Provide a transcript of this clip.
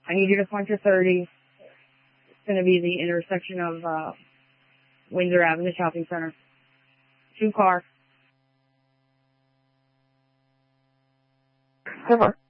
I need you to point to 30. It's going to be the intersection of Windsor Avenue Shopping Center. 2 cars. Silver.